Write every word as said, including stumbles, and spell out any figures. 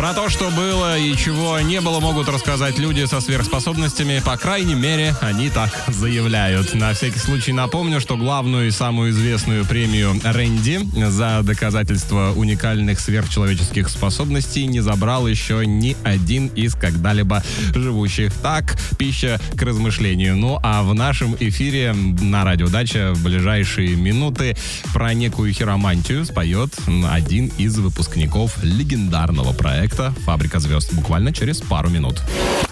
Про то, что было и чего не было, могут рассказать люди со сверхспособностями. По крайней мере, они так заявляют. На всякий случай напомню, что главную и самую известную премию Рэнди за доказательство уникальных сверхчеловеческих способностей не забрал еще ни один из когда-либо живущих. Так, пища к размышлению. Ну, а в нашем эфире на Радио Дача в ближайшие минуты про некую хиромантию споет один из выпускников легендарного проекта «Фабрика звезд». Буквально через пару минут.